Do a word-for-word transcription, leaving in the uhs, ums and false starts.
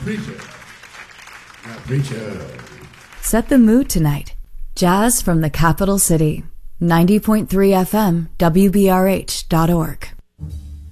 preacher. Now, preacher. Set the mood tonight. Jazz from the capital city. ninety point three F M, W B R H dot org.